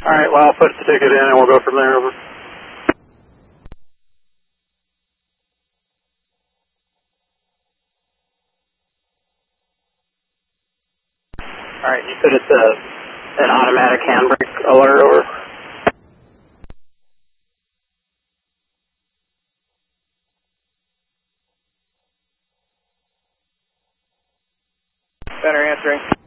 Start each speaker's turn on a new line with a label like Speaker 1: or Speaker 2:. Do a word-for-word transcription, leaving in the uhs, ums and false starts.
Speaker 1: Alright, well, I'll push the ticket in and we'll go from there. Over. Alright, you said it's a, an automatic handbrake alert, over? Center answering.